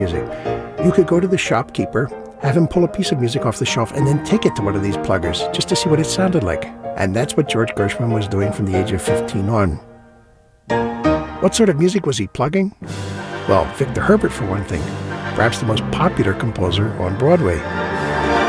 music. You could go to the shopkeeper, have him pull a piece of music off the shelf, and then take it to one of these pluggers just to see what it sounded like. And that's what George Gershwin was doing from the age of 15 on. What sort of music was he plugging? Well, Victor Herbert, for one thing, perhaps the most popular composer on Broadway.